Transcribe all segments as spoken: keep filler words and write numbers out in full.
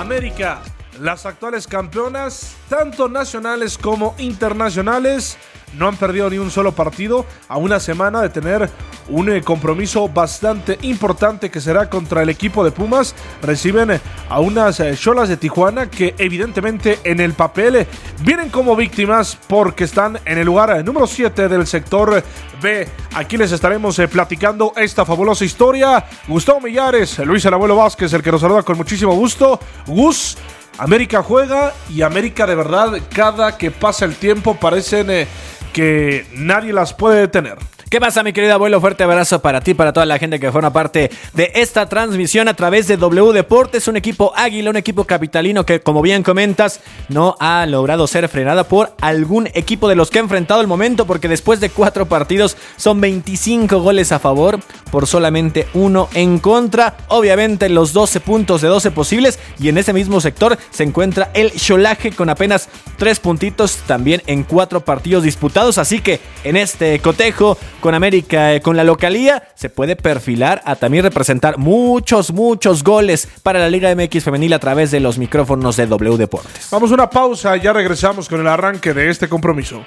América, las actuales campeonas, tanto nacionales como internacionales, no han perdido ni un solo partido a una semana de tener un eh, compromiso bastante importante que será contra el equipo de Pumas. Reciben eh, a unas eh, Xolas de Tijuana que evidentemente en el papel eh, vienen como víctimas porque están en el lugar eh, número siete del sector B. Aquí les estaremos eh, platicando esta fabulosa historia. Gustavo Millares, Luis el Abuelo Vázquez, el que nos saluda con muchísimo gusto. Gus, América juega y América de verdad cada que pasa el tiempo parecen eh, que nadie las puede detener. ¿Qué pasa, mi querido abuelo? Fuerte abrazo para ti, para toda la gente que forma parte de esta transmisión a través de W Deportes. Un equipo águila, un equipo capitalino que, como bien comentas, no ha logrado ser frenada por algún equipo de los que ha enfrentado el momento, porque después de cuatro partidos son veinticinco goles a favor por solamente uno en contra. Obviamente los doce puntos de doce posibles, y en ese mismo sector se encuentra el Xolaje con apenas tres puntitos también en cuatro partidos disputados. Así que en este cotejo con América, eh, con la localía, se puede perfilar a también representar muchos, muchos goles para la Liga M X Femenil a través de los micrófonos de W Deportes. Vamos a una pausa, ya regresamos con el arranque de este compromiso.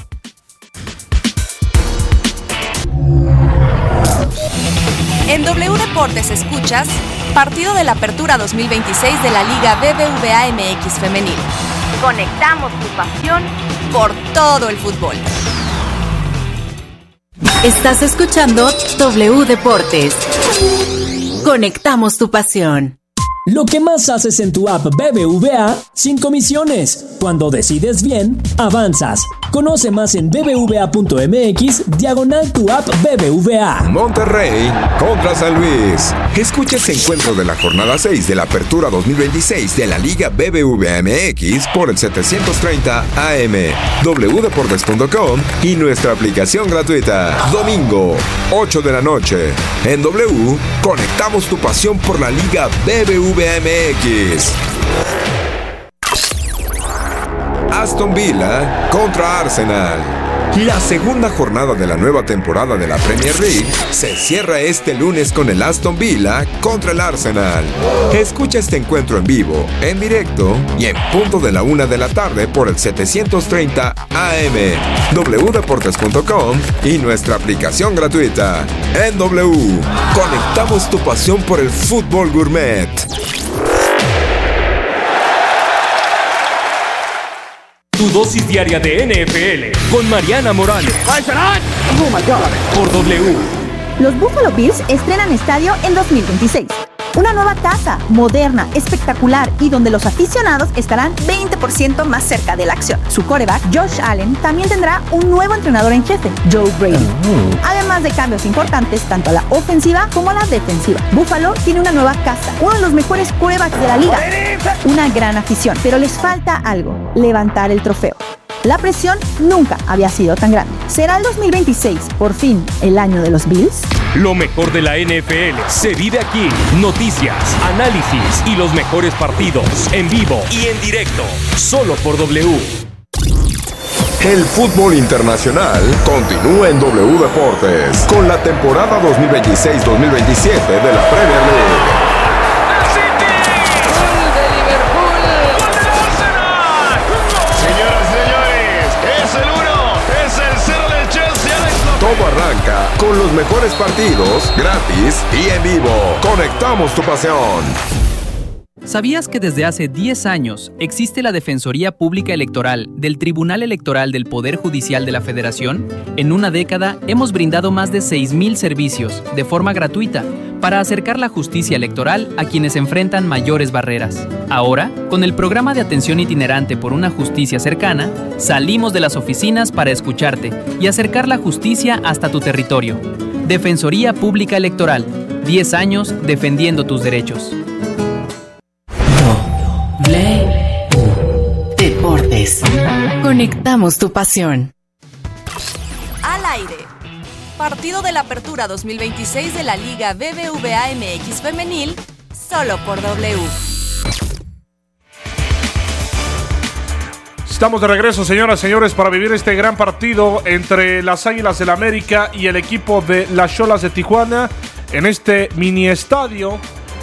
En W Deportes escuchas partido de la Apertura dos mil veintiséis de la Liga B B V A M X Femenil. Conectamos tu pasión por todo el fútbol. Estás escuchando W Deportes. Conectamos tu pasión. Lo que más haces en tu app B B V A sin comisiones. Cuando decides bien, avanzas. Conoce más en bbva.mx diagonal tu app B B V A. Monterrey contra San Luis. Escucha este encuentro de la jornada seis de la Apertura dos mil veintiséis de la Liga B B V A M X por el setecientos treinta A M, w deportes punto com y nuestra aplicación gratuita. Domingo, ocho de la noche. En W, conectamos tu pasión por la Liga B B V A M X. Aston Villa contra Arsenal. La segunda jornada de la nueva temporada de la Premier League se cierra este lunes con el Aston Villa contra el Arsenal. Escucha este encuentro en vivo, en directo y en punto de la una de la tarde por el setecientos treinta A M, w deportes punto com y nuestra aplicación gratuita. En W, conectamos tu pasión por el fútbol gourmet. Tu dosis diaria de N F L con Mariana Morales. Oh my God. Por W. Los Buffalo Bills estrenan estadio en dos mil veintiséis. Una nueva taza, moderna, espectacular y donde los aficionados estarán veinte por ciento más cerca de la acción. Su quarterback, Josh Allen, también tendrá un nuevo entrenador en jefe, Joe Brady. Además de cambios importantes tanto a la ofensiva como a la defensiva. Buffalo tiene una nueva casa, uno de los mejores quarterbacks de la liga. Una gran afición, pero les falta algo, levantar el trofeo. La presión nunca había sido tan grande. ¿Será el dos mil veintiséis, por fin, el año de los Bills? Lo mejor de la N F L se vive aquí. Noticias, análisis y los mejores partidos en vivo y en directo. Solo por W. El fútbol internacional continúa en W Deportes con la temporada dos mil veintiséis dos mil veintisiete de la Premier League. Todo arranca con los mejores partidos, gratis y en vivo. Conectamos tu pasión. ¿Sabías que desde hace diez años existe la Defensoría Pública Electoral del Tribunal Electoral del Poder Judicial de la Federación? En una década hemos brindado más de seis mil servicios de forma gratuita para acercar la justicia electoral a quienes enfrentan mayores barreras. Ahora, con el programa de atención itinerante por una justicia cercana, salimos de las oficinas para escucharte y acercar la justicia hasta tu territorio. Defensoría Pública Electoral, diez años defendiendo tus derechos. W Deportes. Conectamos tu pasión. Al aire. Partido de la Apertura dos mil veintiséis de la Liga B B V A M X Femenil, solo por W. Estamos de regreso, señoras y señores, para vivir este gran partido entre las Águilas del América y el equipo de las Xolas de Tijuana en este mini estadio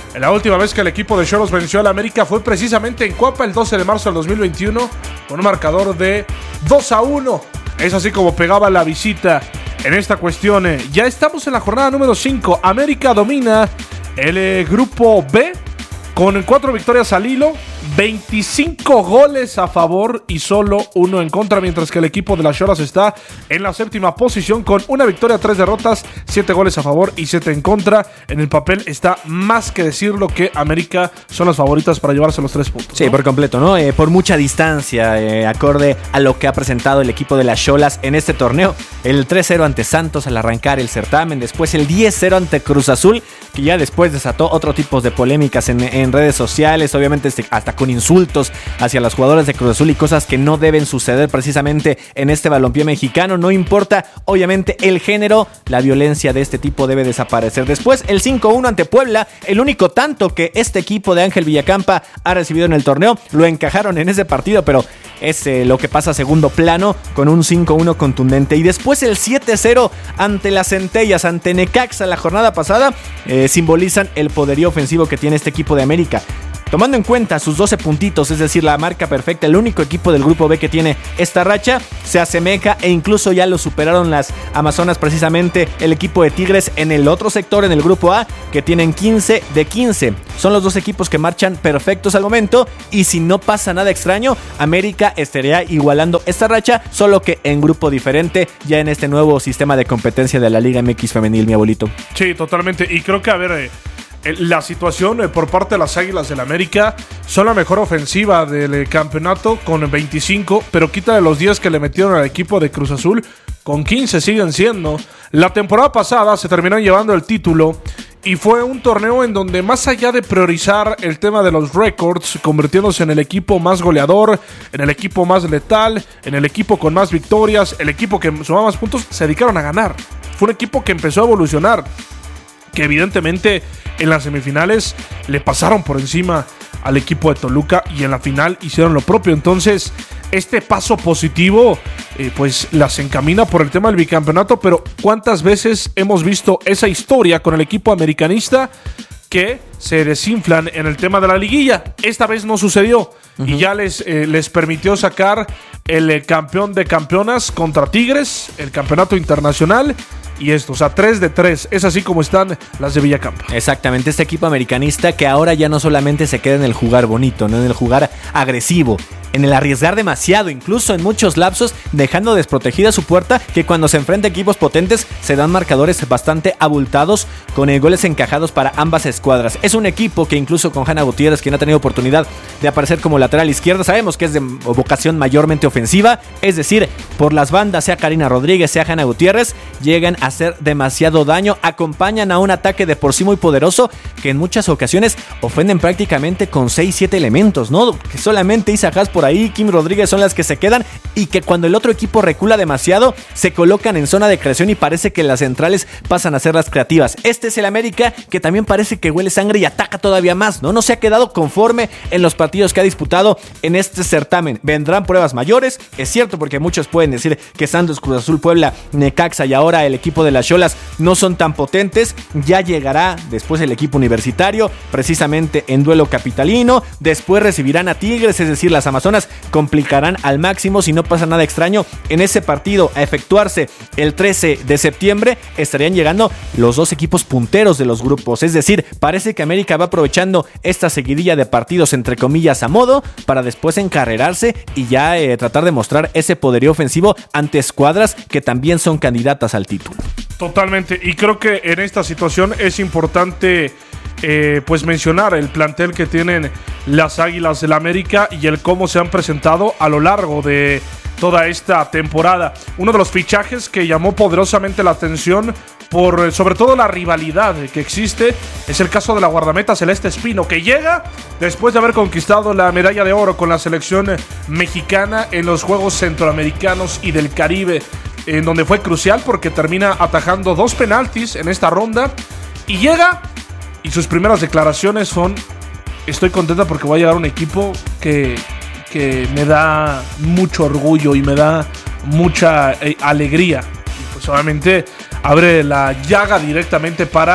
La última vez que el equipo de Xolos venció al América fue precisamente en Copa el doce de marzo del dos mil veintiuno con un marcador de dos a uno. Es así como pegaba la visita en esta cuestión. Ya estamos en la jornada número cinco. América domina el eh, grupo B con cuatro victorias al hilo, veinticinco goles a favor y solo uno en contra, mientras que el equipo de las Xolas está en la séptima posición con una victoria, tres derrotas, siete goles a favor y siete en contra. En el papel está más que decirlo que América son las favoritas para llevarse los tres puntos, ¿no? Sí, por completo, ¿no? Eh, por mucha distancia, eh, acorde a lo que ha presentado el equipo de las Xolas en este torneo. El tres cero ante Santos al arrancar el certamen, después el diez cero ante Cruz Azul, que ya después desató otro tipo de polémicas en, en redes sociales, obviamente hasta con insultos hacia los jugadores de Cruz Azul y cosas que no deben suceder precisamente en este balompié mexicano. No importa, obviamente, el género, la violencia de este tipo debe desaparecer. Después, el cinco uno ante Puebla, el único tanto que este equipo de Ángel Villacampa ha recibido en el torneo, lo encajaron en ese partido, pero es eh, lo que pasa a segundo plano con un cinco uno contundente. Y después el siete cero ante las Centellas, ante Necaxa la jornada pasada, eh, simbolizan el poderío ofensivo que tiene este equipo de América. Tomando en cuenta sus doce puntitos, es decir, la marca perfecta, el único equipo del grupo B que tiene esta racha, se asemeja e incluso ya lo superaron las Amazonas, precisamente el equipo de Tigres en el otro sector, en el grupo A, que tienen quince de quince. Son los dos equipos que marchan perfectos al momento y si no pasa nada extraño, América estaría igualando esta racha, solo que en grupo diferente, ya en este nuevo sistema de competencia de la Liga M X femenil, mi abuelito. Sí, totalmente. Y creo que, a ver... Eh... La situación eh, por parte de las Águilas del América son la mejor ofensiva del eh, campeonato con veinticinco, pero quita de los diez que le metieron al equipo de Cruz Azul, con quince siguen siendo. La temporada pasada se terminaron llevando el título y fue un torneo en donde, más allá de priorizar el tema de los récords, convirtiéndose en el equipo más goleador, en el equipo más letal, en el equipo con más victorias, el equipo que sumaba más puntos, se dedicaron a ganar. Fue un equipo que empezó a evolucionar, que evidentemente en las semifinales le pasaron por encima al equipo de Toluca y en la final hicieron lo propio. Entonces, este paso positivo eh, pues las encamina por el tema del bicampeonato, pero ¿cuántas veces hemos visto esa historia con el equipo americanista que se desinflan en el tema de la liguilla? Esta vez no sucedió. Uh-huh. Y ya les, eh, les permitió sacar el eh, campeón de campeonas contra Tigres, el campeonato internacional. Y esto, o sea, tres de tres. Es así como están las de Villacampa. Exactamente, este equipo americanista que ahora ya no solamente se queda en el jugar bonito, no en el jugar agresivo, en el arriesgar demasiado, incluso en muchos lapsos, dejando desprotegida su puerta, que cuando se enfrenta a equipos potentes se dan marcadores bastante abultados con eh, goles encajados para ambas escuadras. Es un equipo que incluso con Hanna Gutiérrez, quien ha tenido oportunidad de aparecer como lateral izquierda, sabemos que es de vocación mayormente ofensiva, es decir, por las bandas, sea Karina Rodríguez, sea Hanna Gutiérrez, llegan a hacer demasiado daño, acompañan a un ataque de por sí muy poderoso que en muchas ocasiones ofenden prácticamente con seis siete elementos, ¿no? Que solamente Isa Haas por ahí, Kim Rodríguez son las que se quedan y que cuando el otro equipo recula demasiado se colocan en zona de creación y parece que las centrales pasan a ser las creativas. Este es el América que también parece que huele sangre y ataca todavía más, ¿no? No se ha quedado conforme en los partidos que ha disputado en este certamen. Vendrán pruebas mayores, es cierto, porque muchos pueden decir que Santos, Cruz Azul, Puebla, Necaxa y ahora el equipo de las Xolas no son tan potentes. Ya llegará después el equipo universitario, precisamente en duelo capitalino. Después recibirán a Tigres, es decir, las Amazonas complicarán al máximo si no pasa nada extraño. En ese partido a efectuarse el trece de septiembre estarían llegando los dos equipos punteros de los grupos. Es decir, parece que América va aprovechando esta seguidilla de partidos entre comillas a modo para después encarrerarse y ya eh, tratar de mostrar ese poderío ofensivo ante escuadras que también son candidatas al título. Totalmente, y creo que en esta situación es importante eh, pues mencionar el plantel que tienen las Águilas del América y el cómo se han presentado a lo largo de toda esta temporada. Uno de los fichajes que llamó poderosamente la atención por sobre todo la rivalidad que existe es el caso de la guardameta Celeste Espino, que llega después de haber conquistado la medalla de oro con la selección mexicana en los Juegos Centroamericanos y del Caribe, en donde fue crucial porque termina atajando dos penaltis en esta ronda y llega y sus primeras declaraciones son: estoy contenta porque voy a llegar a un equipo que, que me da mucho orgullo y me da mucha eh, alegría. Y pues obviamente abre la llaga directamente para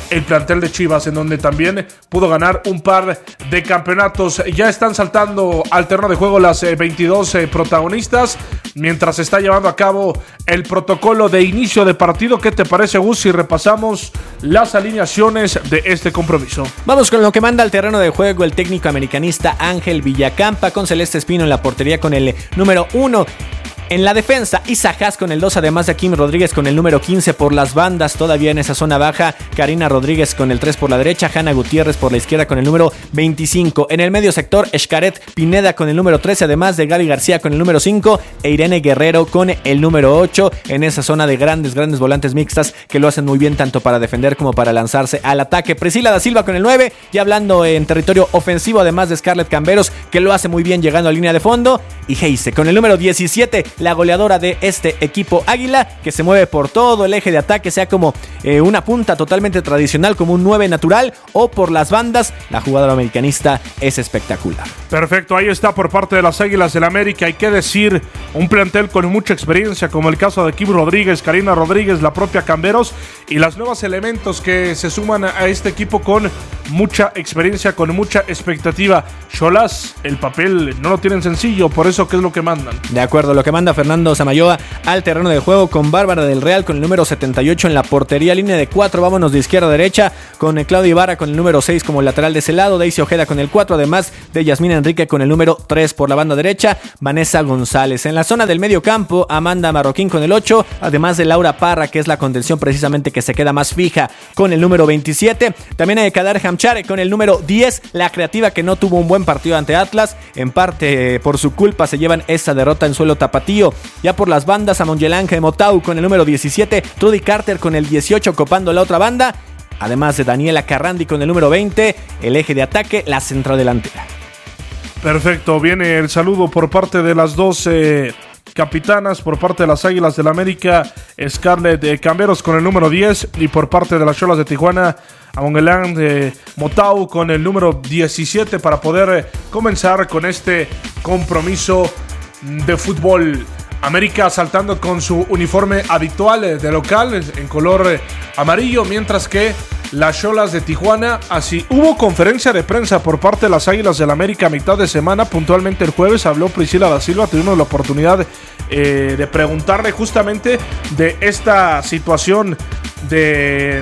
el plantel de Chivas, en donde también pudo ganar un par de campeonatos. Ya están saltando al terreno de juego las eh, veintidós eh, protagonistas, mientras se está llevando a cabo el protocolo de inicio de partido. ¿Qué te parece, Gus, si repasamos las alineaciones de este compromiso? Vamos con lo que manda al terreno de juego el técnico americanista Ángel Villacampa, con Celeste Espino en la portería con el número uno. En la defensa, Isaac Haas con el dos, además de Akim Rodríguez con el número quince por las bandas. Todavía en esa zona baja, Karina Rodríguez con el tres por la derecha, Hanna Gutiérrez por la izquierda con el número veinticinco. En el medio sector, Xcaret Pineda con el número trece, además de Gaby García con el número cinco e Irene Guerrero con el número ocho. En esa zona de grandes, grandes volantes mixtas que lo hacen muy bien tanto para defender como para lanzarse al ataque. Priscila da Silva con el nueve, ya hablando en territorio ofensivo, además de Scarlett Camberos, que lo hace muy bien llegando a línea de fondo. Y Heise con el número diecisiete, la goleadora de este equipo Águila, que se mueve por todo el eje de ataque, sea como eh, una punta totalmente tradicional, como un nueve natural, o por las bandas. La jugadora americanista es espectacular. Perfecto, ahí está por parte de las Águilas del América. Hay que decir, un plantel con mucha experiencia, como el caso de Kim Rodríguez, Karina Rodríguez, la propia Camberos, y las nuevos elementos que se suman a este equipo con mucha experiencia, con mucha expectativa. Xolas, el papel no lo tienen sencillo, por eso, ¿qué es lo que mandan? De acuerdo, lo que manda Fernando Samayoa al terreno de juego con Bárbara del Real con el número setenta y ocho en la portería, línea de cuatro, vámonos de izquierda a derecha, con Claudia Ibarra con el número seis como lateral de ese lado, Daisy Ojeda con el cuatro, además de Yasmina Enrique con el número tres por la banda derecha, Vanessa González. En la zona del medio campo, Amanda Marroquín con el ocho, además de Laura Parra, que es la contención precisamente que se queda más fija con el número veintisiete. También hay Kadar Hamchare con el número diez, la creativa que no tuvo un buen partido ante Atlas, en parte eh, por su culpa se llevan esa derrota en suelo tapatío. Ya por las bandas, a Mongelange Motau con el número diecisiete, Trudy Carter con el dieciocho copando la otra banda, además de Daniela Carrandi con el número veinte, el eje de ataque, la central delantera. Perfecto, viene el saludo por parte de las dos eh, capitanas, por parte de las Águilas del América, Scarlett de Camberos con el número diez, y por parte de las Xolas de Tijuana, a Mongelán de Motau con el número diecisiete, para poder eh, comenzar con este compromiso de fútbol. América saltando con su uniforme habitual de local en color amarillo, mientras que las Xolas de Tijuana, así hubo conferencia de prensa por parte de las Águilas del América a mitad de semana, puntualmente el jueves habló Priscila da Silva, tuvimos la oportunidad eh, de preguntarle justamente de esta situación de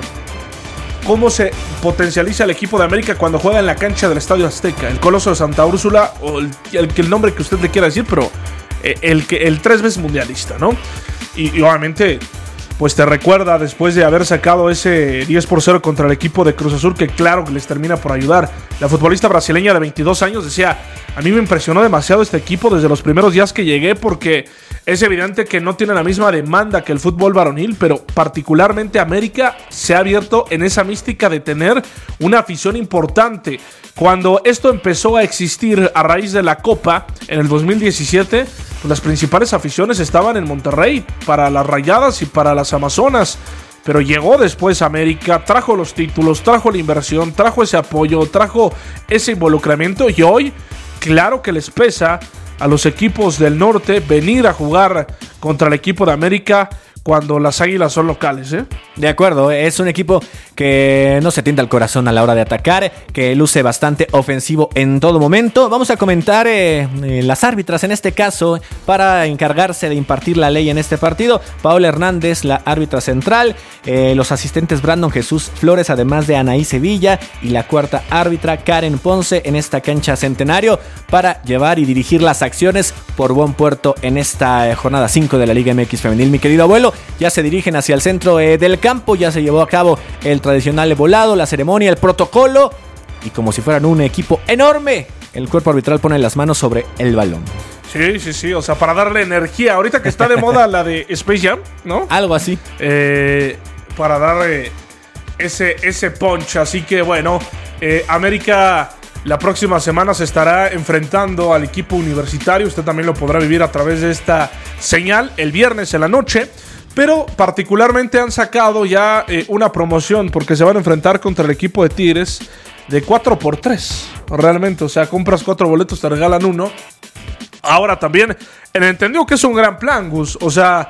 cómo se potencializa el equipo de América cuando juega en la cancha del Estadio Azteca, el Coloso de Santa Úrsula, o el, el, el nombre que usted le quiera decir, pero el, el, el tres veces mundialista, ¿no? Y, y obviamente, pues te recuerda después de haber sacado ese diez por cero contra el equipo de Cruz Azul, que claro que les termina por ayudar. La futbolista brasileña de veintidós años decía, a mí me impresionó demasiado este equipo desde los primeros días que llegué, porque es evidente que no tiene la misma demanda que el fútbol varonil, pero particularmente América se ha abierto en esa mística de tener una afición importante. Cuando esto empezó a existir a raíz de la Copa en el dos mil diecisiete, pues las principales aficiones estaban en Monterrey para las Rayadas y para las Amazonas. Pero llegó después América, trajo los títulos, trajo la inversión, trajo ese apoyo, trajo ese involucramiento, y hoy, claro que les pesa a los equipos del norte venir a jugar contra el equipo de América cuando las Águilas son locales, ¿eh? De acuerdo, es un equipo que no se tienta el corazón a la hora de atacar, que luce bastante ofensivo en todo momento. Vamos a comentar eh, eh, las árbitras en este caso para encargarse de impartir la ley en este partido. Paola Hernández, la árbitra central, eh, los asistentes Brandon Jesús Flores, además de Anaí Sevilla, y la cuarta árbitra Karen Ponce en esta cancha Centenario para llevar y dirigir las acciones por buen puerto en esta eh, jornada cinco de la Liga M X Femenil. Mi querido abuelo, ya se dirigen hacia el centro eh, del campo, ya se llevó a cabo el tradicional volado, la ceremonia, el protocolo, y como si fueran un equipo enorme, el cuerpo arbitral pone las manos sobre el balón. Sí, sí, sí, o sea, para darle energía, ahorita que está de moda la de Space Jam, ¿no? Algo así. Eh, para darle ese, ese punch, así que bueno, eh, América la próxima semana se estará enfrentando al equipo universitario, usted también lo podrá vivir a través de esta señal el viernes en la noche. Pero particularmente han sacado ya eh, una promoción porque se van a enfrentar contra el equipo de Tigres de cuatro por tres. Realmente, o sea, compras cuatro boletos, te regalan uno. Ahora también, en el entendido que es un gran plan, Gus. O sea,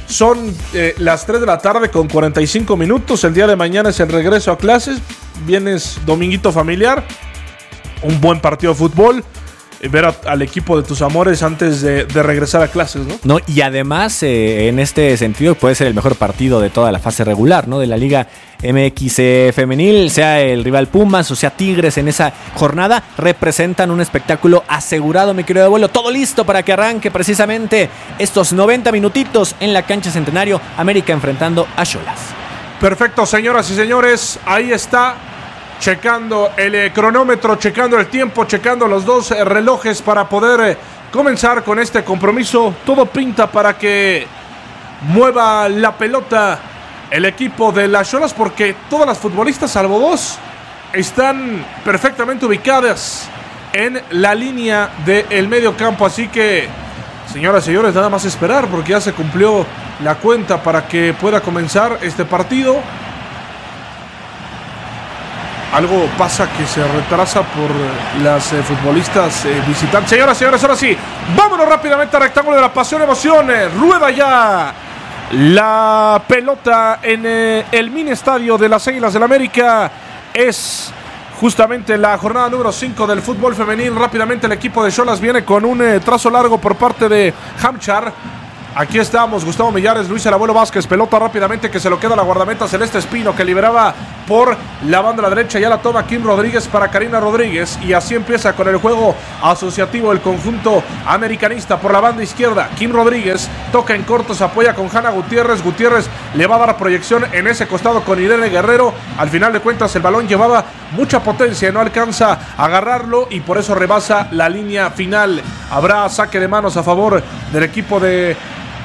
Son eh, las tres de la tarde con cuarenta y cinco minutos. El día de mañana es el regreso a clases. Vienes dominguito familiar. Un buen partido de fútbol. Ver a, al equipo de tus amores antes de, de regresar a clases, ¿no? No, y además, eh, en este sentido, puede ser el mejor partido de toda la fase regular, ¿no? De la Liga M X eh, femenil, sea el rival Pumas o sea Tigres en esa jornada, representan un espectáculo asegurado, mi querido abuelo. Todo listo para que arranque precisamente estos noventa minutitos en la cancha Centenario, América enfrentando a Xolas. Perfecto, señoras y señores, ahí está. Checando el eh, cronómetro, checando el tiempo, checando los dos eh, relojes para poder eh, comenzar con este compromiso. Todo pinta para que mueva la pelota el equipo de las Xolas, porque todas las futbolistas, salvo dos, están perfectamente ubicadas en la línea del medio campo. Así que, señoras y señores, nada más esperar, porque ya se cumplió la cuenta para que pueda comenzar este partido. Algo pasa que se retrasa por las eh, futbolistas eh, visitantes. Señoras y señores, ahora sí, vámonos rápidamente al rectángulo de la pasión, emoción. Eh, rueda ya la pelota en eh, el mini estadio de las Águilas del América. Es justamente la jornada número cinco del fútbol femenil. Rápidamente el equipo de Xolas viene con un eh, trazo largo por parte de Hamchar. Aquí estamos, Gustavo Millares, Luis el Abuelo Vázquez, pelota rápidamente que se lo queda la guardameta Celeste Espino, que liberaba por la banda de la derecha, ya la toma Kim Rodríguez para Karina Rodríguez, y así empieza con el juego asociativo el conjunto americanista por la banda izquierda. Kim Rodríguez toca en corto, se apoya con Hanna Gutiérrez, Gutiérrez le va a dar proyección en ese costado con Irene Guerrero. Al final de cuentas el balón llevaba mucha potencia, no alcanza a agarrarlo y por eso rebasa la línea final. Habrá saque de manos a favor del equipo de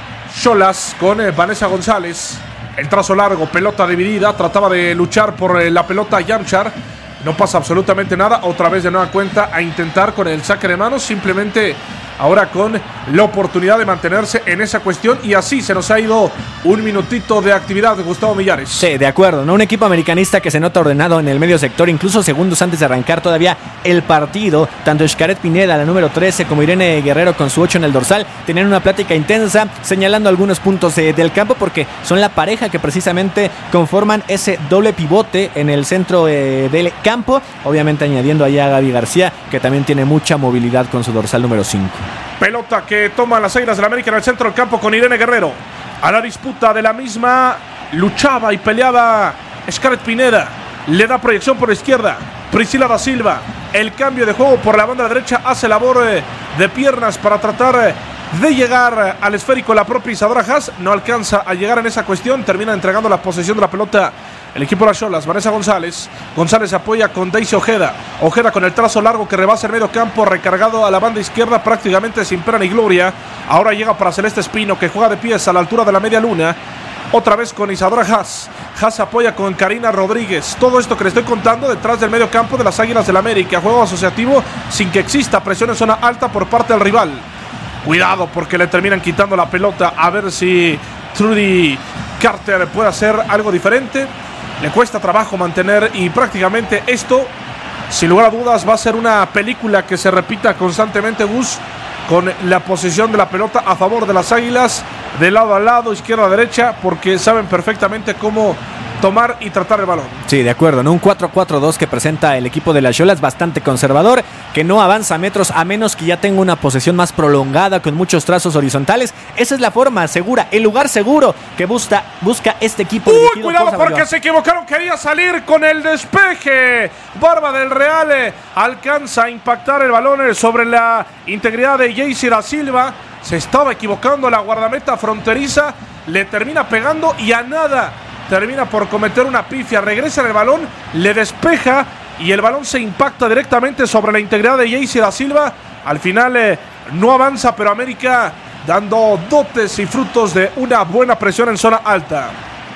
Xolas con eh, Vanessa González. El trazo largo, pelota dividida, trataba de luchar por eh, la pelota Yamchar. No pasa absolutamente nada, otra vez de nueva cuenta a intentar con el saque de manos, simplemente ahora con la oportunidad de mantenerse en esa cuestión, y así se nos ha ido un minutito de actividad, Gustavo Millares. Sí, de acuerdo, ¿no? Un equipo americanista que se nota ordenado en el medio sector, incluso segundos antes de arrancar todavía el partido. Tanto Xcaret Pineda, la número trece, como Irene Guerrero con su ocho en el dorsal, tenían una plática intensa, señalando algunos puntos eh, del campo, porque son la pareja que precisamente conforman ese doble pivote en el centro eh, del campo, obviamente añadiendo allá a Gaby García, que también tiene mucha movilidad con su dorsal número cinco. Pelota que toman las Águilas del América en el centro del campo con Irene Guerrero. A la disputa de la misma luchaba y peleaba Xcaret Pineda. Le da proyección por la izquierda Priscila da Silva. El cambio de juego por la banda derecha, hace labor eh, de piernas para tratar eh, de llegar al esférico. La propia Isadora Haas no alcanza a llegar en esa cuestión. Termina entregando la posesión de la pelota el equipo de las Xolas. Vanessa González. González apoya con Daisy Ojeda. Ojeda con el trazo largo que rebasa el medio campo, recargado a la banda izquierda prácticamente sin pena ni gloria. Ahora llega para Celeste Espino, que juega de pies a la altura de la media luna. Otra vez con Isadora Haas. Haas apoya con Karina Rodríguez. Todo esto que le estoy contando detrás del medio campo de las Águilas del América. Juego asociativo sin que exista presión en zona alta por parte del rival. Cuidado porque le terminan quitando la pelota. A ver si Trudy Carter puede hacer algo diferente. Le cuesta trabajo mantener, y prácticamente esto, sin lugar a dudas, va a ser una película que se repita constantemente, Gus, con la posesión de la pelota a favor de las Águilas, de lado a lado, izquierda a derecha, porque saben perfectamente cómo tomar y tratar el balón. Sí, de acuerdo, ¿no? Un cuatro cuatro dos que presenta el equipo de las Xolas, bastante conservador, que no avanza metros a menos que ya tenga una posesión más prolongada con muchos trazos horizontales. Esa es la forma segura, el lugar seguro que busca, busca este equipo. Uy, cuidado porque se equivocaron, quería salir con el despeje. Barba del Real eh, alcanza a impactar el balón eh, sobre la integridad de Jaycee da Silva. Se estaba equivocando la guardameta fronteriza, le termina pegando y a nada termina por cometer una pifia. Regresa en el balón, le despeja y el balón se impacta directamente sobre la integridad de Jaycee da Silva. Al final eh, no avanza, pero América dando dotes y frutos de una buena presión en zona alta.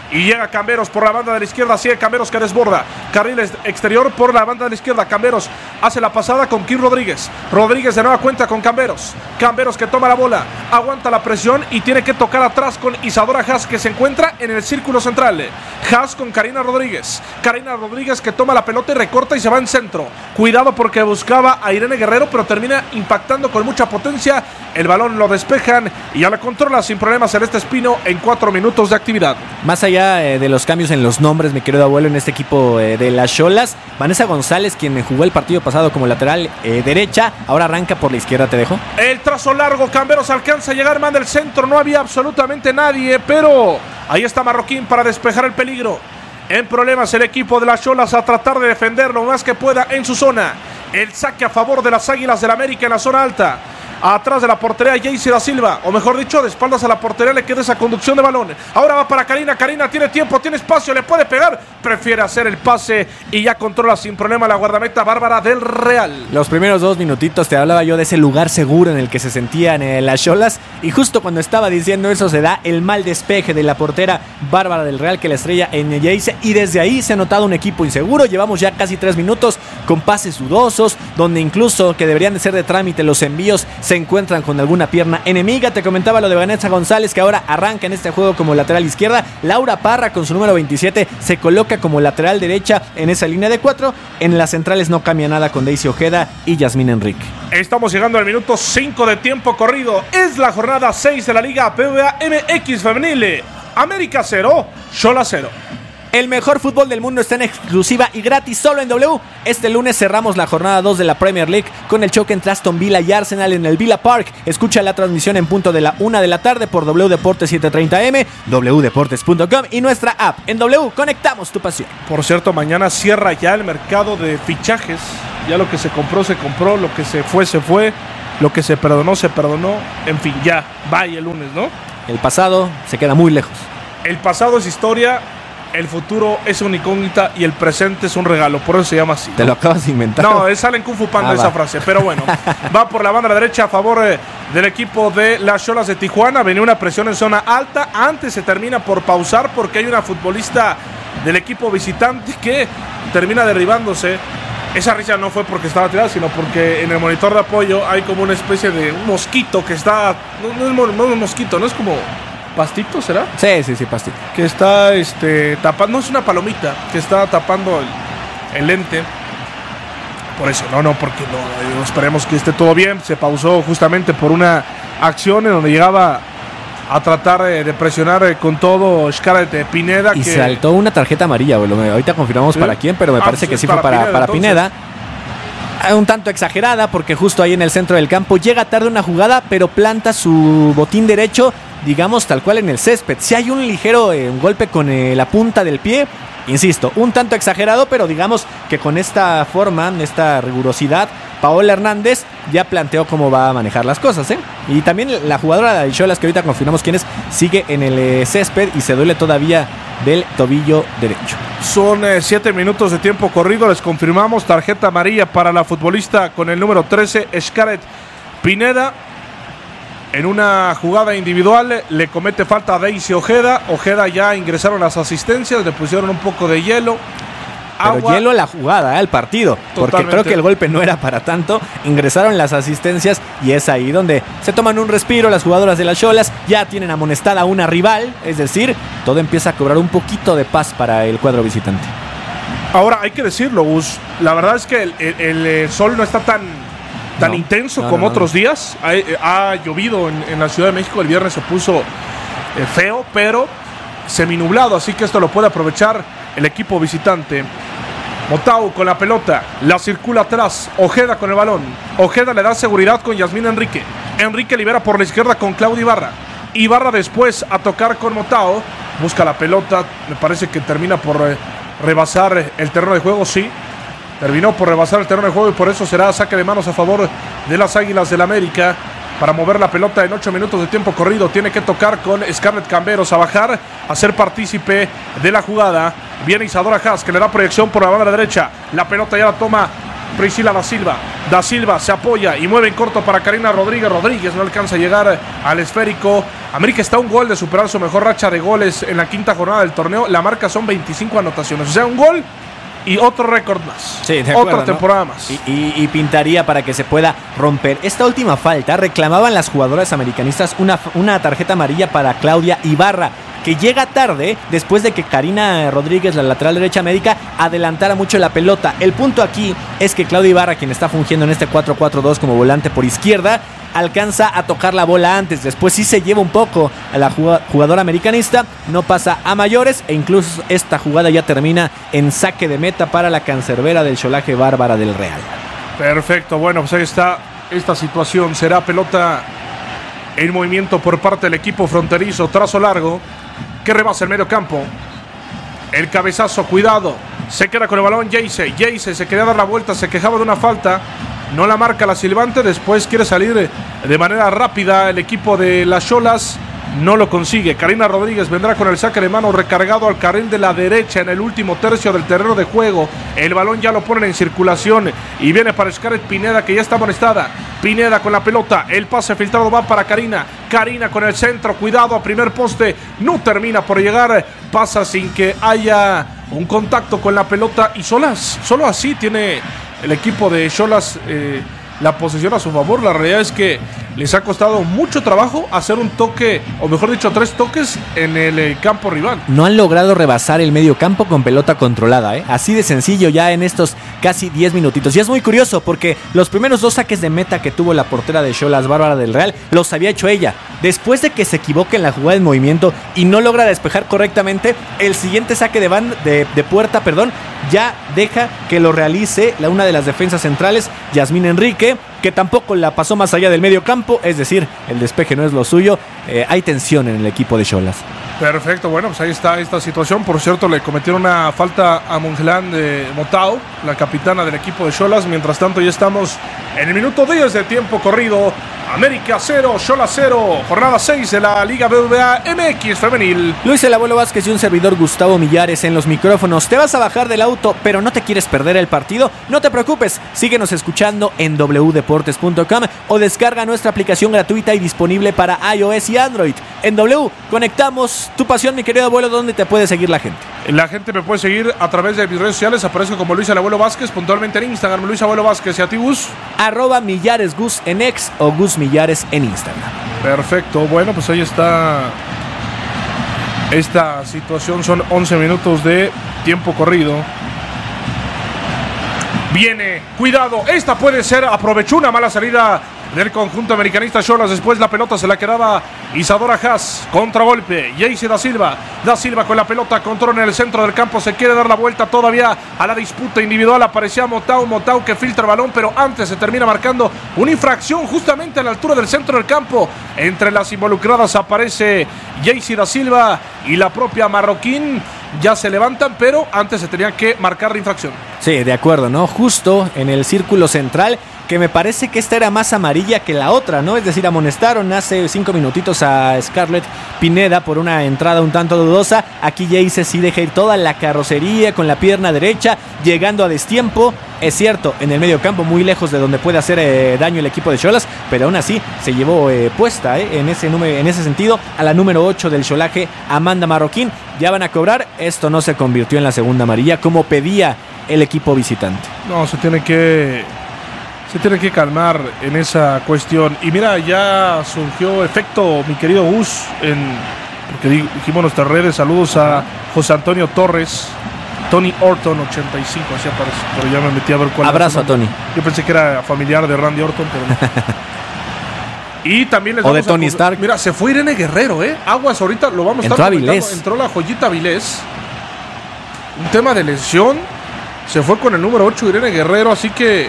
Y llega Camberos por la banda de la izquierda. Sigue Camberos que desborda. Carril exterior por la banda de la izquierda. Camberos hace la pasada con Kim Rodríguez. Rodríguez de nueva cuenta con Camberos. Camberos que toma la bola. Aguanta la presión y tiene que tocar atrás con Isadora Haas, que se encuentra en el círculo central. Haas con Karina Rodríguez. Karina Rodríguez que toma la pelota y recorta y se va en centro. Cuidado porque buscaba a Irene Guerrero, pero termina impactando con mucha potencia. El balón lo despejan y ya la controla sin problemas Celeste Espino en cuatro minutos de actividad. Más allá eh, de los cambios en los nombres, mi querido abuelo, en este equipo eh, de las Xolas, Vanessa González, quien jugó el partido pasado como lateral eh, derecha, ahora arranca por la izquierda, ¿te dejo? El trazo largo, Camberos alcanza a llegar, manda el centro, no había absolutamente nadie, pero ahí está Marroquín para despejar el peligro. En problemas el equipo de las Xolas a tratar de defender lo más que pueda en su zona. El saque a favor de las Águilas del América en la zona alta. Atrás de la portería Jayce da Silva, o mejor dicho, de espaldas a la portería le queda esa conducción de balón. Ahora va para Karina, Karina tiene tiempo, tiene espacio, le puede pegar, prefiere hacer el pase y ya controla sin problema la guardameta Bárbara del Real. Los primeros dos minutitos te hablaba yo de ese lugar seguro en el que se sentían eh, las Xolas, y justo cuando estaba diciendo eso se da el mal despeje de la portera Bárbara del Real, que la estrella en Jayce, y desde ahí se ha notado un equipo inseguro. Llevamos ya casi tres minutos con pases dudosos, donde incluso que deberían de ser de trámite los envíos se encuentran con alguna pierna enemiga. Te comentaba lo de Vanessa González, que ahora arranca en este juego como lateral izquierda. Laura Parra con su número veintisiete se coloca como lateral derecha en esa línea de cuatro. En las centrales no cambia nada con Daisy Ojeda y Yasmín Enrique. Estamos llegando al minuto cinco de tiempo corrido. Es la jornada seis de la Liga B B V A M X Femenil. América cero, Xolas cero. El mejor fútbol del mundo está en exclusiva y gratis solo en W. Este lunes cerramos la jornada dos de la Premier League con el choque entre Aston Villa y Arsenal en el Villa Park. Escucha la transmisión en punto de la una de la tarde por W Deportes setecientos treinta M, w deportes punto com y nuestra app. En W, conectamos tu pasión. Por cierto, mañana cierra ya el mercado de fichajes. Ya lo que se compró, se compró. Lo que se fue, se fue. Lo que se perdonó, se perdonó. En fin, ya, vaya el lunes, ¿no? El pasado se queda muy lejos. El pasado es historia. El futuro es una incógnita y el presente es un regalo, por eso se llama así, ¿no? ¿Te lo acabas de inventar? No, es sale en Kung Fu Panda ah, esa va. frase, pero bueno, va por la banda derecha a favor eh, del equipo de las Xolas de Tijuana. Venía una presión en zona alta, antes se termina por pausar porque hay una futbolista del equipo visitante que termina derribándose. Esa risa no fue porque estaba tirada, sino porque en el monitor de apoyo hay como una especie de un mosquito que está, no, no, es, no es un mosquito, no es como... ¿Pastito será? Sí, sí, sí, pastito. Que está este, tapando, no es una palomita, que está tapando el, el lente. Por eso, no, no, porque no, esperemos que esté todo bien. Se pausó justamente por una acción en donde llegaba a tratar de presionar con todo Scarlett Pineda. Y que... saltó una tarjeta amarilla, bueno, ahorita confirmamos ¿Sí? para quién, pero me ah, parece pues que sí fue para, Pineda, para Pineda. Un tanto exagerada porque justo ahí en el centro del campo llega tarde una jugada, pero planta su botín derecho, digamos tal cual en el césped. Si hay un ligero eh, un golpe con eh, la punta del pie, insisto, un tanto exagerado, pero digamos que con esta forma, esta rigurosidad, Paola Hernández ya planteó cómo va a manejar las cosas, ¿eh? Y también la jugadora de Xolas, que ahorita confirmamos quién es, sigue en el eh, césped y se duele todavía del tobillo derecho. Son eh, siete minutos de tiempo corrido, les confirmamos tarjeta amarilla para la futbolista con el número trece, Scarlett Pineda. En una jugada individual le comete falta a Daisy Ojeda. Ojeda ya ingresaron las asistencias, le pusieron un poco de hielo. Pero Agua. hielo a la jugada, al partido. Totalmente. Porque creo que el golpe no era para tanto. Ingresaron las asistencias y es ahí donde se toman un respiro las jugadoras de las Xolas. Ya tienen amonestada a una rival. Es decir, todo empieza a cobrar un poquito de paz para el cuadro visitante. Ahora hay que decirlo, Gus. La verdad es que el, el, el sol no está tan... tan no, intenso no, como no, otros no. días. Ha, ha llovido en, en la Ciudad de México. El viernes se puso eh, feo, pero seminublado, así que esto lo puede aprovechar el equipo visitante. Motau con la pelota, la circula atrás, Ojeda con el balón. Ojeda le da seguridad con Yasmín Enrique. Enrique libera por la izquierda con Claudia Ibarra. Ibarra después a tocar con Motau, busca la pelota, me parece que termina por eh, rebasar el terreno de juego, sí. Terminó por rebasar el terreno de juego y por eso será saque de manos a favor de las Águilas del América. Para mover la pelota en ocho minutos de tiempo corrido tiene que tocar con Scarlett Camberos a bajar, a ser partícipe de la jugada. Viene Isadora Haas que le da proyección por la banda derecha. La pelota ya la toma Priscila da Silva. Da Silva se apoya y mueve en corto para Karina Rodríguez. Rodríguez no alcanza a llegar al esférico. América está a un gol de superar su mejor racha de goles en la quinta jornada del torneo. La marca son veinticinco anotaciones. O sea, un gol y otro récord más. Sí, de acuerdo, Otra ¿no? temporada más. Y, y, y pintaría para que se pueda romper. Esta última falta reclamaban las jugadoras americanistas una, una tarjeta amarilla para Claudia Ibarra, que llega tarde después de que Karina Rodríguez, la lateral derecha médica, adelantara mucho la pelota. El punto aquí es que Claudia Ibarra, quien está fungiendo en este cuatro cuatro dos como volante por izquierda, alcanza a tocar la bola antes. Después sí se lleva un poco a la jugadora americanista, no pasa a mayores e incluso esta jugada ya termina en saque de meta para la cancerbera del Xolaje Bárbara del Real. Perfecto, bueno, pues ahí está esta situación. Será pelota en movimiento por parte del equipo fronterizo, trazo largo, que rebasa el medio campo. El cabezazo, cuidado, se queda con el balón Jayce. Jayce se quería dar la vuelta, se quejaba de una falta, no la marca la silbante. Después quiere salir de manera rápida el equipo de las Xolas, no lo consigue. Karina Rodríguez vendrá con el saque de mano recargado al carril de la derecha en el último tercio del terreno de juego. El balón ya lo ponen en circulación y viene para Scarlett Pineda, que ya está amonestada. Pineda con la pelota, el pase filtrado va para Karina. Karina con el centro, cuidado a primer poste, no termina por llegar, pasa sin que haya un contacto con la pelota y solas, solo así tiene el equipo de Xolas eh, la posesión a su favor. La realidad es que les ha costado mucho trabajo hacer un toque, o mejor dicho, tres toques en el eh, campo rival. No han logrado rebasar el medio campo con pelota controlada, ¿eh? Así de sencillo ya en estos casi diez minutitos. Y es muy curioso porque los primeros dos saques de meta que tuvo la portera de Xolas, Bárbara del Real, los había hecho ella. Después de que se equivoque en la jugada de movimiento y no logra despejar correctamente, el siguiente saque de, banda, de, de puerta, perdón, ya deja que lo realice la, una de las defensas centrales, Yasmín Enrique, que tampoco la pasó más allá del medio campo, es decir, el despeje no es lo suyo. Eh, hay tensión en el equipo de Xolas. Perfecto, bueno, pues ahí está esta situación. Por cierto, le cometieron una falta a Mongelán de Motao, la capitana del equipo de Xolas. Mientras tanto, ya estamos en el minuto diez de tiempo corrido. América cero, Xolas cero, jornada seis de la Liga B B V A M X femenil. Luis el Abuelo Vázquez y un servidor Gustavo Millares en los micrófonos. ¿Te vas a bajar del auto pero no te quieres perder el partido? No te preocupes, síguenos escuchando en doble u deportes punto com o descarga nuestra aplicación gratuita y disponible para iOS y Android. En W, conectamos tu pasión, mi querido abuelo. ¿Dónde te puede seguir la gente? La gente me puede seguir a través de mis redes sociales. Aparezco como Luis el Abuelo Vázquez, puntualmente en Instagram, Luis Abuelo Vázquez. ¿Y a ti, Gus? Arroba Millares Gus en X o Gus Millares en Instagram. Perfecto, bueno, pues ahí está esta situación. Son once minutos de tiempo corrido. Viene, cuidado, esta puede ser, aprovechó una mala salida del conjunto americanista Xolas. Después la pelota se la quedaba Isadora Haas. Contragolpe, Jayce da Silva. Da Silva con la pelota, control en el centro del campo. Se quiere dar la vuelta todavía a la disputa individual. Aparecía Motao, Motao que filtra el balón, pero antes se termina marcando una infracción justamente a la altura del centro del campo. Entre las involucradas aparece Jayce da Silva y la propia Marroquín. Ya se levantan, pero antes se tenía que marcar la infracción. Sí, de acuerdo, ¿no? Justo en el círculo central, que me parece que esta era más amarilla que la otra, ¿no? Es decir, amonestaron hace cinco minutitos a Scarlett Pineda por una entrada un tanto dudosa. Aquí Jayce sí deja ir toda la carrocería con la pierna derecha, llegando a destiempo. Es cierto, en el medio campo, muy lejos de donde puede hacer eh, daño el equipo de Xolas, pero aún así se llevó eh, puesta eh, en, ese número, en ese sentido a la número ocho del Xolaje, Amanda Marroquín. Ya van a cobrar, esto no se convirtió en la segunda amarilla como pedía el equipo visitante. No, se tiene que se tiene que calmar en esa cuestión. Y mira, ya surgió efecto, mi querido Gus, en, porque dijimos nuestras redes. Saludos a José Antonio Torres, Tony Orton ochenta y cinco, así aparece, pero ya me metí a ver cuál. Abrazo a Tony. Yo pensé que era familiar de Randy Orton, pero no. Y también les o de Tony a... Stark. Mira, se fue Irene Guerrero, ¿eh? Aguas, ahorita lo vamos a estar comentando. Entró la joyita Vilés. Un tema de lesión. Se fue con el número ocho Irene Guerrero, así que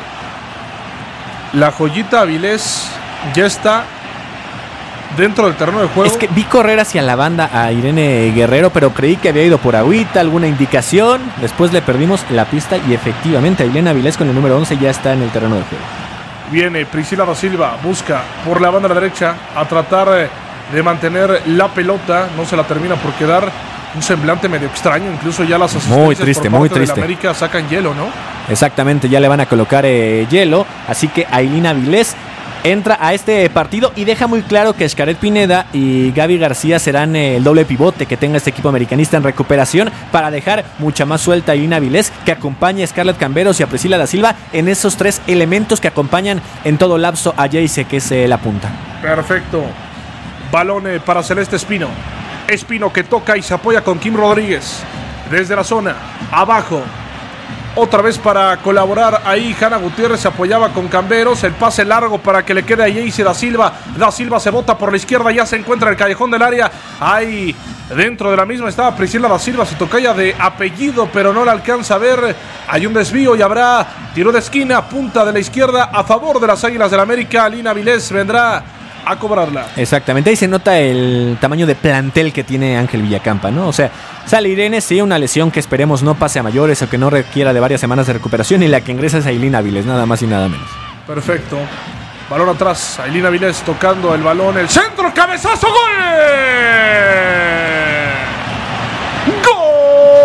la joyita Vilés ya está dentro del terreno de juego. Es que vi correr hacia la banda a Irene Guerrero, pero creí que había ido por agüita, alguna indicación. Después le perdimos la pista y efectivamente Ailena Vilés con el número once ya está en el terreno de juego. Viene Priscila da Silva, busca por la banda a la derecha a tratar de mantener la pelota. No se la termina por quedar. Un semblante medio extraño. Incluso ya las asistencias muy triste, por parte muy triste. de la América sacan hielo, ¿no? Exactamente, ya le van a colocar eh, hielo, así que Ailín Avilés entra a este partido y deja muy claro que Xcaret Pineda y Gaby García serán eh, el doble pivote que tenga este equipo americanista en recuperación para dejar mucha más suelta a Ailín Avilés, que acompañe a Scarlett Camberos y a Priscila da Silva en esos tres elementos que acompañan en todo lapso a Jayce, que es eh, la punta. Perfecto. Balón eh, para Celeste Espino. Espino que toca y se apoya con Kim Rodríguez. Desde la zona, abajo. Otra vez para colaborar ahí Hanna Gutiérrez se apoyaba con Camberos. El pase largo para que le quede a Jayce da Silva. Da Silva se bota por la izquierda, ya se encuentra en el callejón del área. Ahí dentro de la misma estaba Priscila da Silva, su tocaya de apellido, pero no la alcanza a ver. Hay un desvío y habrá tiro de esquina, punta de la izquierda a favor de las Águilas del América. Ailín Avilés vendrá a cobrarla. Exactamente, ahí se nota el tamaño de plantel que tiene Ángel Villacampa, ¿no? O sea, sale Irene, sí, una lesión que esperemos no pase a mayores o que no requiera de varias semanas de recuperación, y la que ingresa es Ailín Avilés, nada más y nada menos. Perfecto. Balón atrás, Ailín Avilés tocando el balón, el centro, cabezazo, ¡gol!